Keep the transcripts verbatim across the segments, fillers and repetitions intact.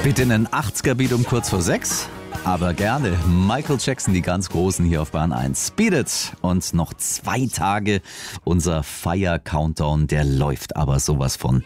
Bitte einen achtziger-Beat um kurz vor sechs. Aber gerne. Michael Jackson, die ganz Großen hier auf Bayern eins. Beat It. Und noch zwei Tage unser Fire-Countdown, der läuft aber sowas von.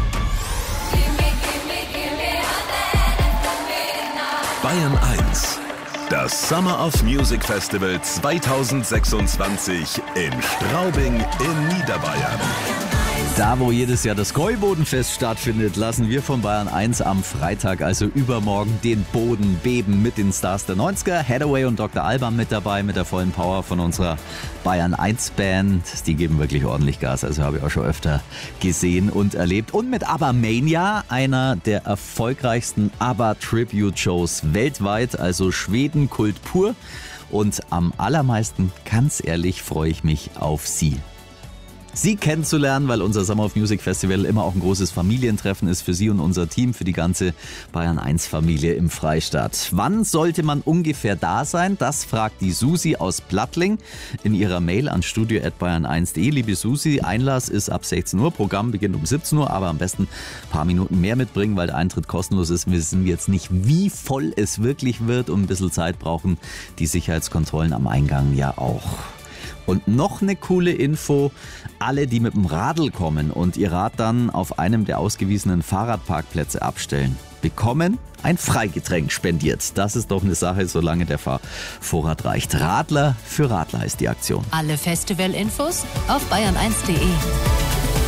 Bayern eins. Das Summer of Music Festival zwanzig sechsundzwanzig in Straubing in Niederbayern. Da, wo jedes Jahr das Gäubodenfest stattfindet, lassen wir von Bayern eins am Freitag, also übermorgen, den Boden beben mit den Stars der neunziger. Hathaway und Doktor Alban mit dabei, mit der vollen Power von unserer Bayern eins Band. Die geben wirklich ordentlich Gas, also habe ich auch schon öfter gesehen und erlebt. Und mit ABBA Mania, einer der erfolgreichsten ABBA-Tribute-Shows weltweit, also Schweden-Kult pur. Und am allermeisten, ganz ehrlich, freue ich mich auf Sie. Sie kennenzulernen, weil unser Summer of Music Festival immer auch ein großes Familientreffen ist für Sie und unser Team, für die ganze Bayern eins Familie im Freistaat. Wann sollte man ungefähr da sein? Das fragt die Susi aus Plattling in ihrer Mail an studio at bayern eins punkt de. Liebe Susi, Einlass ist ab sechzehn Uhr, Programm beginnt um siebzehn Uhr, aber am besten ein paar Minuten mehr mitbringen, weil der Eintritt kostenlos ist. Wir wissen jetzt nicht, wie voll es wirklich wird und ein bisschen Zeit brauchen die Sicherheitskontrollen am Eingang ja auch. Und noch eine coole Info, alle, die mit dem Radl kommen und ihr Rad dann auf einem der ausgewiesenen Fahrradparkplätze abstellen, bekommen ein Freigetränk spendiert. Das ist doch eine Sache, solange der Fahrvorrat reicht. Radler für Radler ist die Aktion. Alle Festivalinfos auf bayern eins punkt de.